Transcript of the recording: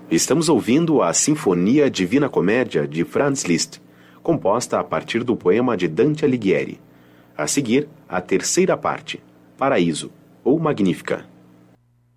Estamos ouvindo a Sinfonia Divina Comédia de Franz Liszt, composta a partir do poema de Dante Alighieri. A seguir, a terceira parte, Paraíso, ou Magnífica.